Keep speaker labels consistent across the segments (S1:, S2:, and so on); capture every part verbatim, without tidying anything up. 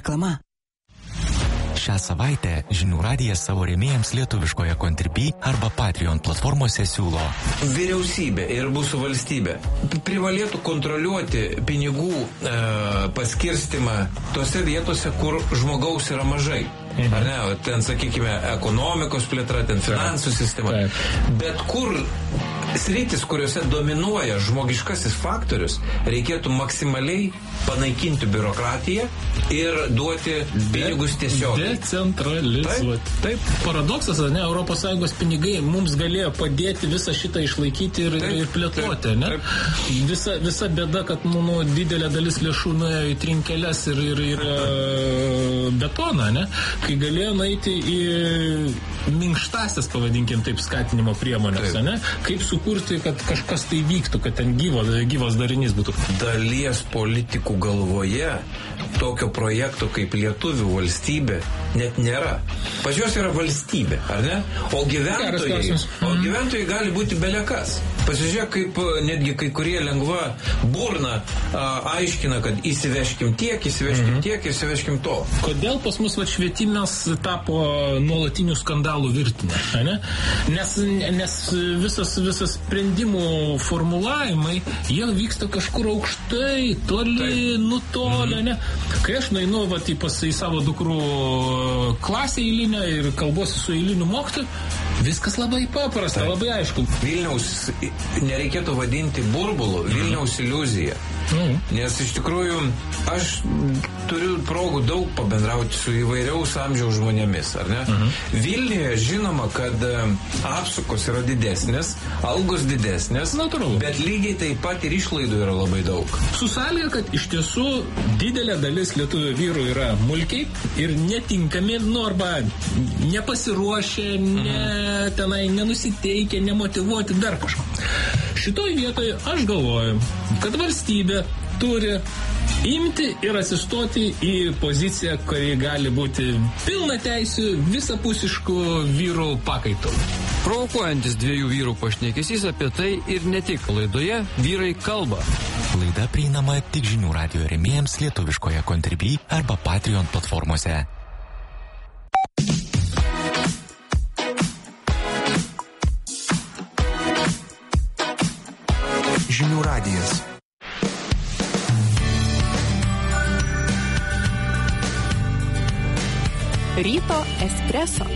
S1: Reklama.
S2: Šią savaitę Žinių radijas savo rėmėjams lietuviškoje Contribui arba Patreon platformose siūlo.
S3: Vyriausybė ir mūsų valstybė privalėtų kontroliuoti pinigų e, paskirstimą tose vietose, kur žmogaus yra mažai. Mhm. Ar ne? Ten, sakykime, ekonomikos plėtra, ten finansų sistema. Taip. Bet kur sritis, kuriuose dominuoja žmogiškasis faktorius, reikėtų maksimaliai panaikinti biurokratiją ir duoti pinigus tiesiog.
S4: Decentralizuoti. Taip. Taip. Paradoksas, ne? Europos Sąjungos pinigai mums galėjo padėti visą šitą išlaikyti ir, taip, ir plėtoti, ne? Taip. Visa, visa bėda, kad nu, nu, didelė dalis lėšų nuėjo į trinkeles ir, ir, ir uh, betoną, ne? Kai galėjo nueiti į minkštasias, pavadinkim taip, skatinimo priemonės, ne? Kaip sukurti, kad kažkas tai vyktų, kad ten gyvo, gyvos darinys būtų.
S3: Dalies politikų galvoje tokio projekto kaip lietuvių valstybė net nėra. Pas juos yra valstybė, ar ne? O gyventojai, o gyventojai gali būti belekas. Pasižiūrėk, kaip netgi kai kurie lengva burna a, aiškina, kad įsiveškim tiek, įsiveškim mm-hmm. tiek, įsiveškim to.
S4: Kodėl pas mus va, švietimas tapo nuolatinių skandalų virtinė, ne? Nes, nes visas, visas sprendimų formulavimai, jie vyksta kažkur aukštai, toli, taip, nutolę, mm-hmm. ne? Kai aš nueinu va, į, pas, į savo dukrų klasę eilinę ir kalbuosi su eiliniu mokytoju, viskas labai paprasta, taip, labai aišku.
S3: Vilniaus nereikėtų vadinti burbulu, Vilniaus iliuzija. Mm. Nes iš tikrųjų aš turiu progų daug pabendrauti su įvairiaus amžiaus žmonėmis, ar ne? Mm-hmm. Vilniuje žinoma, kad apsukos yra didesnės, algos didesnės, natūralu, bet lygiai taip pat ir išlaidų yra labai daug.
S4: Su sąlyga, kad iš tiesų didelė dalis lietuvių vyrų yra mulkiai ir netinkami, nu arba nepasiruošę, mm-hmm. ne, tenai nenusiteikę, nemotyvuoti, dar kažko. Šitoj vietoje aš galvoju, kad valstybė turi imti ir atsistoti į poziciją, kuri gali būti pilna teisių visapusiškų vyrų pakaitalų.
S5: Provokuojantis dviejų vyrų pašnekesys apie tai ir ne tik laidoje Vyrai kalba.
S2: Laida prieinama tik Žinių radijo rėmėjams lietuviškoje Contribui arba Patreon platformose.
S1: Žinių radijas.
S6: Ryto espreso.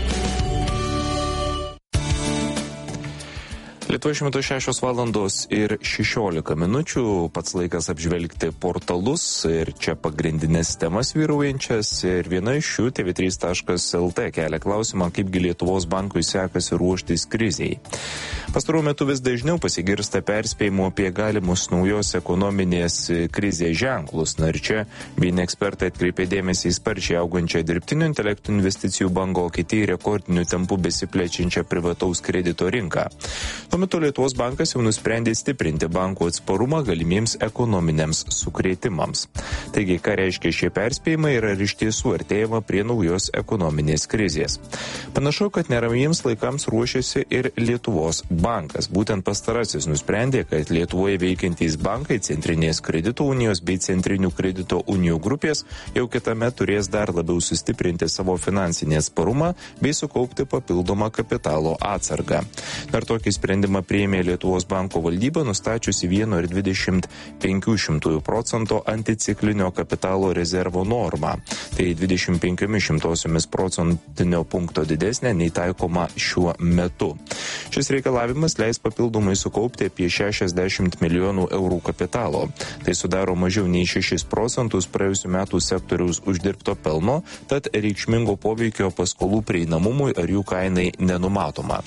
S7: Lietuvoje šiuo metu šešios valandos ir šešiolika minučių, pats laikas apžvelgti portalus ir čia pagrindinės temas vyraujančias ir viena iš šių T V trys taškas L T kelia klausimą, kaipgi Lietuvos bankui sekasi ruoštis kriziai. Pastaruoju metu vis dažniau pasigirsta perspėjimų apie galimus naujos ekonominės krizės ženklus. Na ir čia vieni ekspertai atkreipė dėmesį į sparčiai augančią dirbtinio intelektų investicijų bangą, o kiti į rekordinių tempų besiplečiančią privataus kredito rinką. Tuo metu Lietuvos bankas jau nusprendė stiprinti bankų atsparumą galimiems ekonominiams sukrėtimams. Taigi, ką reiškia šie perspėjimai ir ar iš tiesų artėjama prie naujos ekonominės krizės? Panašu, kad neramiems laikams ruošiasi ir Lietuvos bankas. Būtent pastarasis nusprendė, kad Lietuvoje veikiantys bankai, centrinės kredito unijos bei centrinių kredito unijų grupės jau kitame turės dar labiau sustiprinti savo finansinį atsparumą bei sukaupti papildomą kapitalo atsargą. Dar tokį sprendimą priėmė Lietuvos banko valdyba, nustačiusi vieno ir dvidešimt penkių šimtųjų procento anticiklinio kapitalo rezervo normą. Tai dvidešimt penkiomis šimtosiomis procentinio punkto didesnė nei taikoma šiuo metu. Šis reikalavimas leis papildomai sukaupti apie šešiasdešimt milijonų eurų kapitalo. Tai sudaro mažiau nei šešis procentus praėjusių metų sektoriaus uždirbto pelno, tad reikšmingo poveikio paskolų prieinamumui ar jų kainai nenumatoma.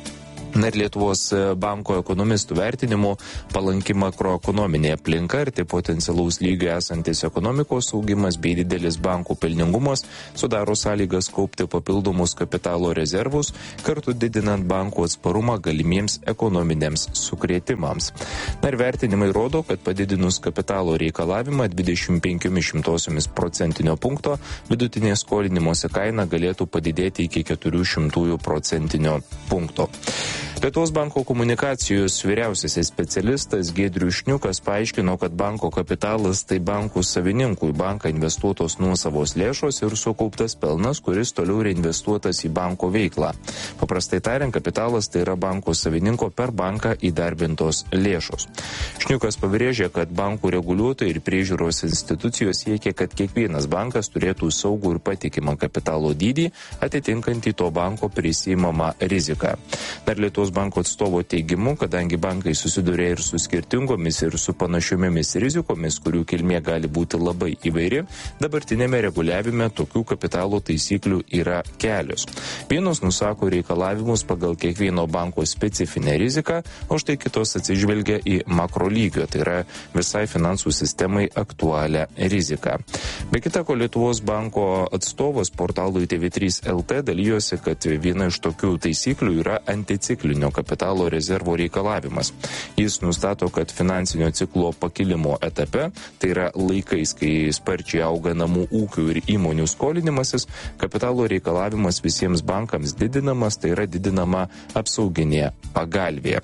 S7: Na ir Lietuvos banko ekonomistų vertinimu palanki makroekonominė aplinka ir tai potencialaus lygio esantis ekonomikos augimas bei didelis bankų pelningumas sudaro sąlygas kaupti papildomus kapitalo rezervus, kartu didinant bankų atsparumą galimiems ekonominiams sukrėtimams. Na ir vertinimai rodo, kad padidinus kapitalo reikalavimą dvidešimt penkiomis šimtosiomis procentinio punkto vidutinė skolinimosi kaina galėtų padidėti iki keturių šimtųjų procentinio punkto. Lietuvos banko komunikacijos vyriausiasis specialistas Giedrius Šniukas paaiškino, kad banko kapitalas tai bankų savininkų į banką investuotos nuosavos lėšos ir sukauptas pelnas, kuris toliau reinvestuotas į banko veiklą. Paprastai tariant, kapitalas tai yra banko savininko per banką įdarbintos lėšos. Šniukas pabrėžė, kad bankų reguliuotojai ir priežiūros institucijos siekia, kad kiekvienas bankas turėtų saugų ir patikimą kapitalo dydį, atitinkantį to banko prisiimamą riziką. Dar Lietuvos banko atstovo teigimu, kadangi bankai susiduria ir su skirtingomis ir su panašiomis rizikomis, kurių kilmė gali būti labai įvairi, dabartinėme reguliavime tokių kapitalo taisyklių yra kelios. Vienos nusako reikalavimus pagal kiekvieno banko specifinę riziką, o štai kitos atsižvelgia į makro lygio, tai yra visai finansų sistemai aktualią riziką. Be kita ko, Lietuvos banko atstovas portalui T V trys L T dalyjosi, kad viena iš tokių taisyklių yra anticiklinio kapitalo rezervo reikalavimas. Jis nustato, kad finansinio ciklo pakilimo etape, tai yra laikais, kai sparčiai auga namų ūkių ir įmonių skolinimasis, kapitalo reikalavimas visiems bankams didinamas, tai yra didinama apsauginė pagalvė.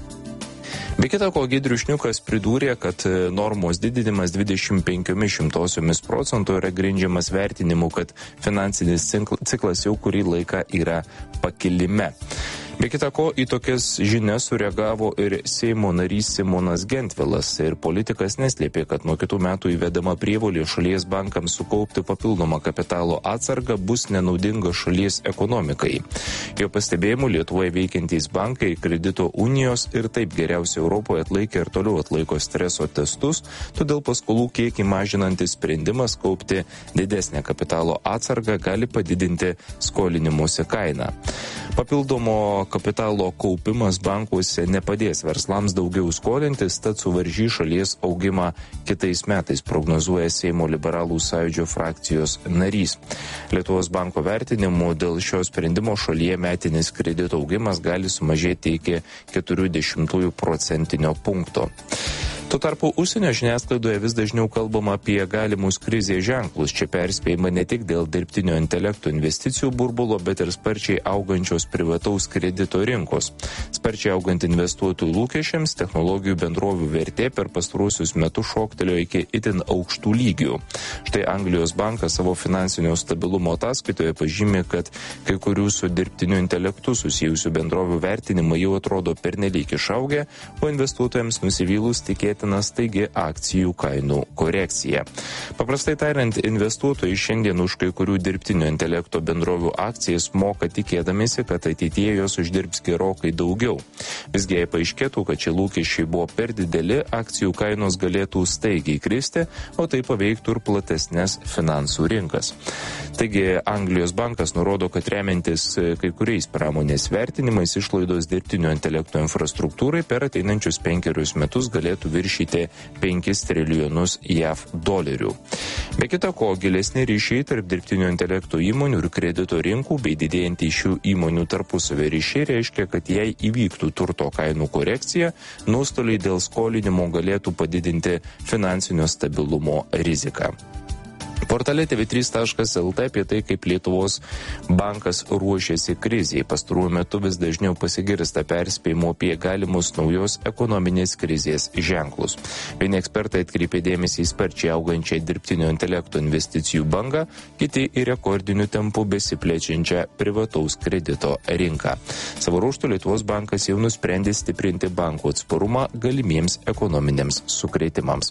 S7: Be kita ko, Giedrius Šniukas pridūrė, kad normos didinimas dvidešimt penkiomis šimtosiomis procento yra grindžiamas vertinimu, kad finansinis ciklas jau kurį laiką yra pakilime. Be kita ko, į tokias žinias sureagavo ir Seimo narys Simonas Gentvilas ir politikas neslėpė, kad nuo kitų metų įvedama prievolė šalies bankams sukaupti papildomą kapitalo atsargą bus nenaudinga šalies ekonomikai. Jo pastebėjimu, Lietuvoje veikiantys bankai, kredito unijos ir taip geriausiai Europoje atlaikė ir toliau atlaiko streso testus, todėl paskolų kiekį mažinantis sprendimas kaupti didesnę kapitalo atsargą gali padidinti skolinimuose kainą. Papildomo kapitalo kaupimas bankuose nepadės verslams daugiau skolintis, tad suvaržys šalies augimą kitais metais, prognozuoja Seimo liberalų sąjūdžio frakcijos narys. Lietuvos banko vertinimu dėl šio sprendimo šalyje metinis kredito augimas gali sumažėti iki keturių dešimtųjų procentinio punkto. Tuo tarpu užsienio žiniasklaidoje vis dažniau kalbama apie galimus krizės ženklus. Čia perspėjama ne tik dėl dirbtinio intelekto investicijų burbulo, bet ir sparčiai augančios privataus kredito rinkos. Sparčiai augant investuotojų lūkesčiams, technologijų bendrovių vertė per pastaruosius metus šoktelėjo iki itin aukštų lygių. Štai Anglijos bankas savo finansinio stabilumo ataskaitoje pažymė, kad kai kurių su dirbtiniu intelektu susijusių bendrovių vertinimai jau atrodo pernelyg išaugę, o investuotojams nusivylus tikėti staigi akcijų kainų korekcija. Paprastai tariant, investuotojai šiandien už kai kurių dirbtinio intelekto bendrovių akcijas moka tikėdamėsi, kad ateityje jos uždirbs gerokai daugiau. Visgi jei paaiškėtų, kad šie lūkesčiai buvo per dideli, akcijų kainos galėtų staigiai kristi, o tai paveiktų ir platesnės finansų rinkas. Taigi, Anglijos bankas nurodo, kad remiantis kai kuriais pramonės vertinimais išlaidos dirbtinio intelekto infrastruktūrai per ateinančius penkerius metus galėtų viršyti penkis trilijonus J A V dolerių. Be kita ko, gilesni ryšiai tarp dirbtinio intelekto įmonių ir kredito rinkų bei didėjantys šių įmonių tarpusavio ryšiai reiškia, kad jei įvyktų turto kainų korekcija, nuostoliai dėl skolinimo galėtų padidinti finansinio stabilumo riziką. Portale T V trys taškas L T apie tai, kaip Lietuvos bankas ruošiasi kriziai. Pastaruoju metu vis dažniau pasigirsta perspėjimų apie galimus naujos ekonominės krizės ženklus. Vieni ekspertai atkreipė dėmesį į sparčiai augančią dirbtinio intelekto investicijų bangą, kiti į rekordinių tempų besiplečiančią privataus kredito rinką. Savo ruožtu Lietuvos bankas jau nusprendė stiprinti bankų atsparumą galimiems ekonominiams sukrėtimams.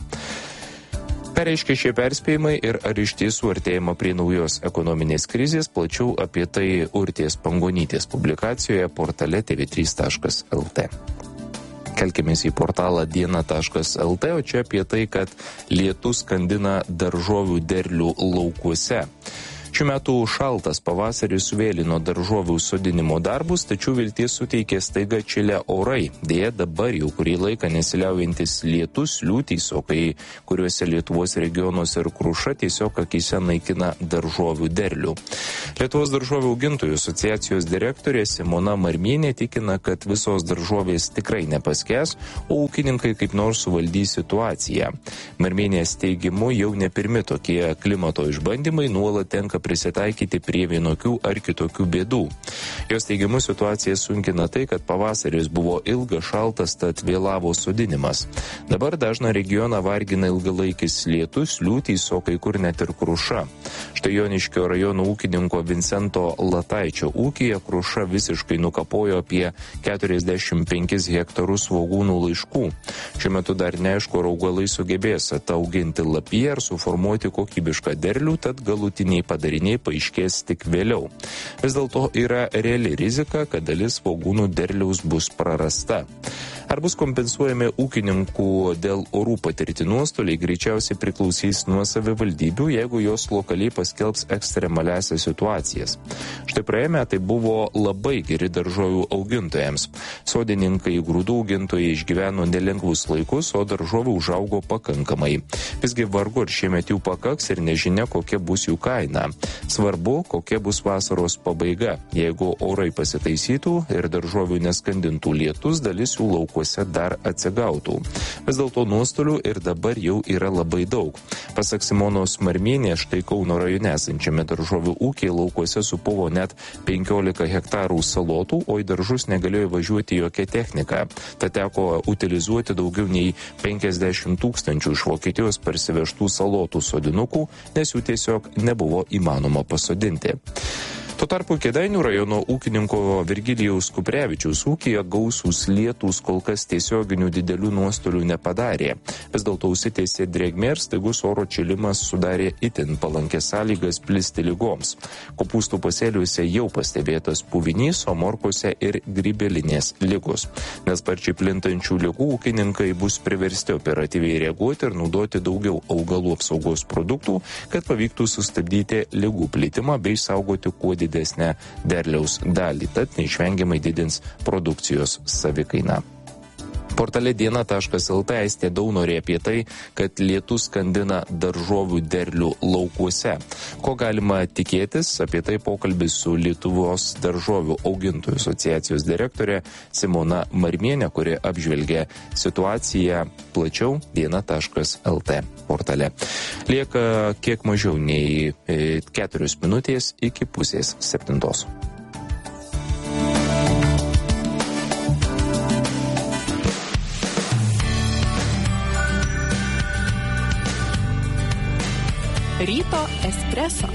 S7: Ką reiškia šie perspėjimai ir ar iš tiesų artėjama prie naujos ekonominės krizės, plačiau apie tai Urtės Pangonytės publikacijoje portale T V trys taškas L T. Kelkimės į portalą diena taškas L T, o čia apie tai, kad lietus skandina daržovių derlių laukuose. Šių metų šaltas pavasaris suvėlino daržovių sodinimo darbus, tačiau vilties suteikė staiga čilę orai. Deja, dabar jau kurį laiką nesiliaujantis lietus, liūtys, o kai kuriuose Lietuvos regionuose ir kruša tiesiog akyse naikina daržovių derlių. Lietuvos daržovių augintojų asociacijos direktorė Simona Marmienė tikina, kad visos daržovės tikrai nepaskęs, o ūkininkai kaip nors suvaldys situaciją. Marmienės teigimu jau ne pirmi tokie klimato išbandymai, nuolat tenka prisitaikyti prie vienokių ar kitokių bėdų. Jos teigimu situacija sunkina tai, kad pavasaris buvo ilgas, šaltas, tad vėlavo sodinimas. Dabar dažną regioną vargina ilgalaikis lietus, liūtys, o kai kur net ir kruša. Štai Joniškio rajono ūkininko Vincento Lataičio ūkyje kruša visiškai nukapojo apie keturiasdešimt penkis hektarus svogūnų laiškų. Šiuo metu dar neaišku, ar augalai sugebės atauginti lapiją ar suformuoti kokybišką derlių, tad galutiniai padariniai paaiškės tik vėliau. Vis dėlto yra reali rizika, kad dalis svogūnų derliaus bus prarasta. Ar bus kompensuojami ūkininkų dėl orų patirti nuostoliai, greičiausiai priklausys nuo savivaldybių, jeigu jos lokaliai paskelbs ekstremaliasias situacijas. Štai praėję metai buvo labai geri daržovių augintojams. Sodininkai, grūdų augintojai išgyveno nelengvus laikus, o daržovių užaugo pakankamai. Visgi vargu ar šiemet jų pakaks ir nežinia, kokia bus jų kaina. Svarbu, kokia bus vasaros pabaiga. Jeigu orai pasitaisytų ir daržovių neskandintų lietus, dalis jų laukų dar atsigautų. Vis dėlto nuostolių ir dabar jau yra labai daug. Pasak Simonos Marmienės, štai Kauno rajone esančiame daržovių ūkiai laukuose supuvo net penkiolika hektarų salotų, o į daržus negalėjo važiuoti jokia technika. Tad teko utilizuoti daugiau nei penkiasdešimt tūkstančių iš Vokietijos parsivežtų salotų sodinukų, nes jų tiesiog nebuvo įmanoma pasodinti. Tuo tarpu Kėdainių rajono ūkininko Virgilijaus Kuprevičiaus ūkyje gausūs lietūs kol kas tiesioginių didelių nuostolių nepadarė. Vis dėlto užsitęsė drėgmė ir staigus oro čilimas sudarė itin palankės sąlygas plisti ligoms. Kopūstų pasėliuose jau pastebėtas puvinys, o morkose ir grybelinės ligos. Nes sparčiai plintančių ligų ūkininkai bus priversti operatyviai reaguoti ir naudoti daugiau augalų apsaugos produktų, kad pavyktų sustabdyti ligų plitimą bei saugoti kuo didesnę derliaus dalį, tad neišvengiamai didins produkcijos savikainą. Portale diena taškas lt Aistė Daunorė apie tai, kad lietus skandina daržovių derlių laukuose. Ko galima tikėtis? Apie tai pokalbis su Lietuvos daržovių augintojų asociacijos direktorė Simona Marmienė, kuri apžvelgia situaciją plačiau diena taškas lt portale. Lieka kiek mažiau nei keturios minutės iki pusės septintos.
S6: Ryto espreso.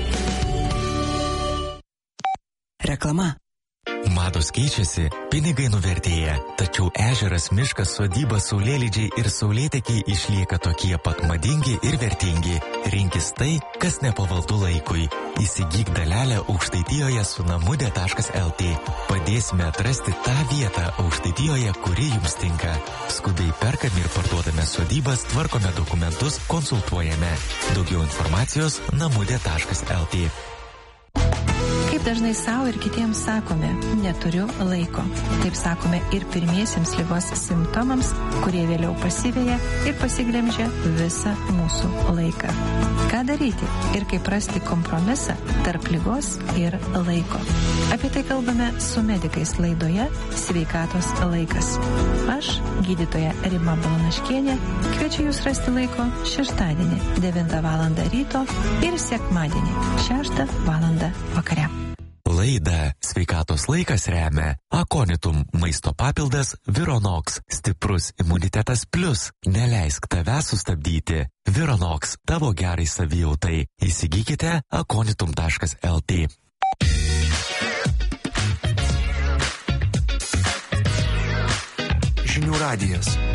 S1: Reklama.
S2: Mados keičiasi, pinigai nuvertėja, tačiau ežeras, miškas, sodyba, saulėlydžiai ir saulėtekiai išlieka tokie pat madingi ir vertingi. Rinkis tai, kas nepavaldu laikui. Įsigyk dalelę Aukštaitijoje su namude taškas lt. Padėsime atrasti tą vietą Aukštaitijoje, kuri jums tinka. Skubiai perkame ir parduodame sodybas, tvarkome dokumentus, konsultuojame. Daugiau informacijos namude taškas lt.
S1: Kaip dažnai savo ir kitiems sakome, neturiu laiko. Taip sakome ir pirmiesiems ligos simptomams, kurie vėliau pasiveja ir pasiglemžia visą mūsų laiką. Ką daryti ir kaip rasti kompromisą tarp ligos ir laiko? Apie tai kalbame su medikais laidoje Sveikatos laikas. Aš, gydytoja Rima Balanaškienė, kviečiu jūs rasti laiko šeštadienį devintą valandą ryto ir sekmadienį šeštą valandą vakare.
S2: Laidą Sveikatos laikas remia Akonitum maisto papildas Vironox. Stiprus imunitetas plus. Neleisk tavęs sustabdyti. Vironox tavo gerai savijautai. Įsigykite akonitum taškas lt.
S8: Žinių radijas.